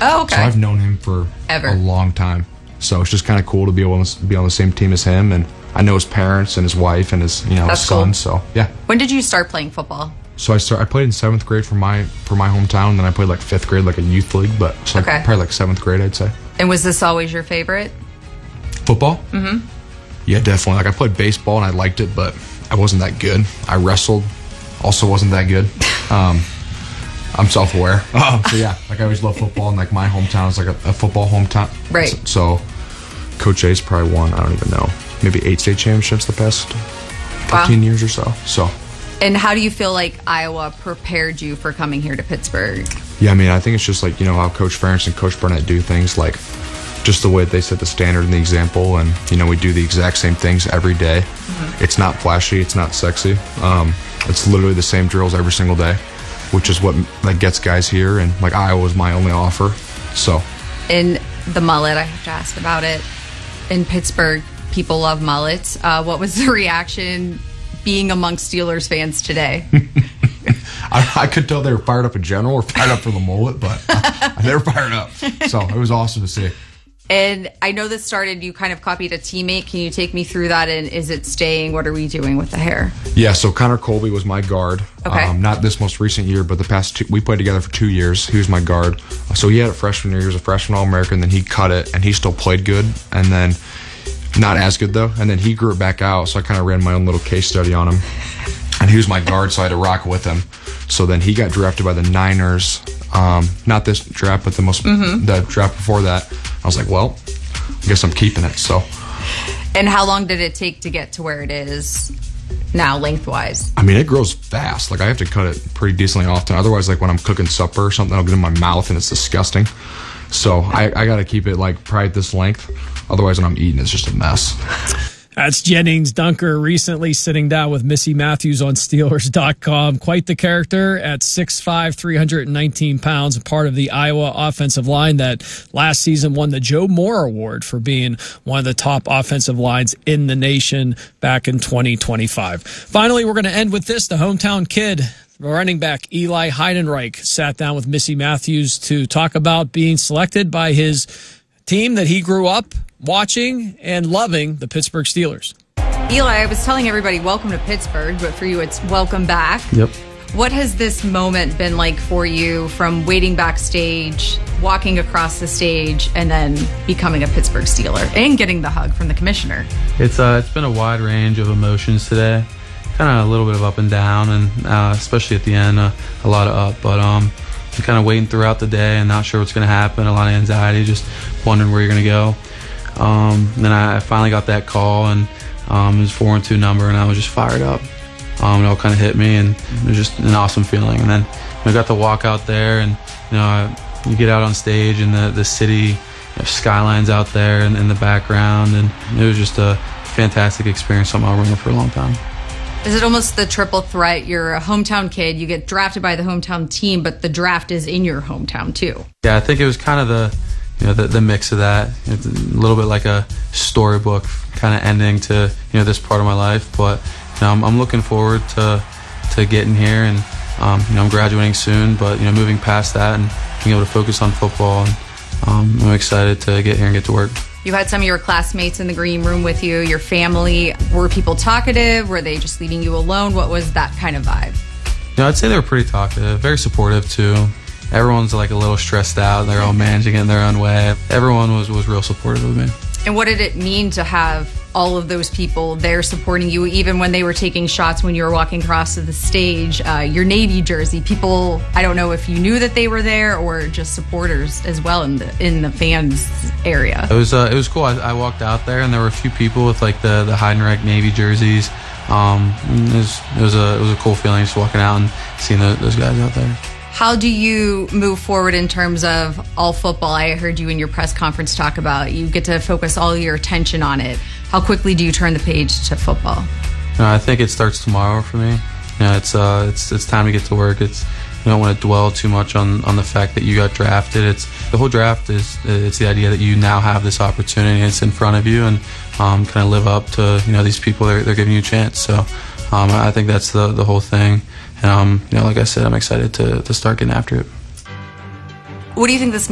Oh, okay. So I've known him for a long time. So it's just kind of cool to be able to be on the same team as him, and I know his parents and his wife and his his son. Cool. So yeah. When did you start playing football? So I played in 7th grade for my hometown, and then I played like 5th grade, like a youth league, but so probably like 7th grade, I'd say. And was this always your favorite? Football? Mm-hmm. Yeah, definitely. Like I played baseball and I liked it, but I wasn't that good. I wrestled, also wasn't that good. I'm self-aware. So yeah, like I always loved football, and like my hometown is like a football hometown. Right. So Coach A's probably won, I don't even know, maybe 8 state championships the past 15 years or so. So. And how do you feel like Iowa prepared you for coming here to Pittsburgh? Yeah, I mean, I think it's just like, how Coach Ferentz and Coach Burnett do things, like just the way they set the standard and the example, and, we do the exact same things every day. Mm-hmm. It's not flashy, it's not sexy. It's literally the same drills every single day, which is what gets guys here, and like Iowa was my only offer. So. In the mullet, I have to ask about it. In Pittsburgh, people love mullets. What was the reaction being amongst Steelers fans today? I could tell they were fired up in general or fired up for the mullet, but they were fired up. So it was awesome to see. And I know this started, you kind of copied a teammate. Can you take me through that? And is it staying? What are we doing with the hair? Yeah, so Connor Colby was my guard. Okay. Not this most recent year, but the past 2. We played together for 2 years. He was my guard. So he had it freshman year. He was a freshman All-American. Then he cut it, and he still played good. And then not as good, though. And then he grew it back out, so I kind of ran my own little case study on him. And he was my guard, so I had to rock with him. So then he got drafted by the Niners. Not this draft, but the draft before that. I was like, well, I guess I'm keeping it. So. And how long did it take to get to where it is now, lengthwise? I mean, it grows fast. Like, I have to cut it pretty decently often. Otherwise, like when I'm cooking supper or something, I'll get in my mouth and it's disgusting. So I got to keep it like probably at this length. Otherwise, when I'm eating, it's just a mess. That's Jennings Dunker recently sitting down with Missy Matthews on Steelers.com. Quite the character at 6'5", 319 pounds, part of the Iowa offensive line that last season won the Joe Moore Award for being one of the top offensive lines in the nation back in 2025. Finally, we're going to end with this. The hometown kid, running back Eli Heidenreich, sat down with Missy Matthews to talk about being selected by his team that he grew up watching and loving, the Pittsburgh Steelers. Eli, I was telling everybody welcome to Pittsburgh, but for you it's welcome back. Yep. What has this moment been like for you, from waiting backstage, walking across the stage, and then becoming a Pittsburgh Steeler and getting the hug from the commissioner? It's been a wide range of emotions today. Kind of a little bit of up and down, and especially at the end, a lot of up. But I'm kind of waiting throughout the day and not sure what's going to happen. A lot of anxiety, just wondering where you're going to go. Then I finally got that call, and it was 4-2 number, and I was just fired up. It all kind of hit me, and it was just an awesome feeling. And then I got to walk out there, and you get out on stage, and the city skylines out there in the background, and it was just a fantastic experience. Something I'll remember for a long time. Is it almost the triple threat? You're a hometown kid, you get drafted by the hometown team, but the draft is in your hometown too. Yeah, I think it was kind of the mix of that. It's a little bit like a storybook kind of ending to this part of my life. But I'm looking forward to getting here, and I'm graduating soon. But moving past that and being able to focus on football, and I'm excited to get here and get to work. You had some of your classmates in the green room with you, your family. Were people talkative? Were they just leaving you alone? What was that kind of vibe? I'd say they were pretty talkative, very supportive too. Everyone's like a little stressed out. They're all managing it in their own way. Everyone was real supportive of me. And what did it mean to have all of those people there supporting you, even when they were taking shots when you were walking across to the stage? Your Navy jersey, people, I don't know if you knew that they were there or just supporters as well in the fans area. It was cool. I walked out there, and there were a few people with like the Heidenreich Navy jerseys. It was a cool feeling just walking out and seeing those guys out there. How do you move forward in terms of all football? I heard you in your press conference talk about you get to focus all your attention on it. How quickly do you turn the page to football? I think it starts tomorrow for me. It's time to get to work. You don't want to dwell too much on the fact that you got drafted. The whole draft it's the idea that you now have this opportunity. It's in front of you, and kind of live up to these people. They're giving you a chance. So I think that's the whole thing. And like I said, I'm excited to start getting after it. What do you think this